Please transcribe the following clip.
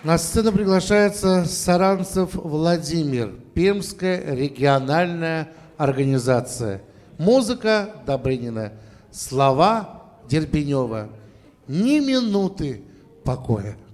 На сцену приглашается Саранцев Владимир, Пермская региональная организация. Музыка Добрынина, слова Дербенева. Ни минуты покоя.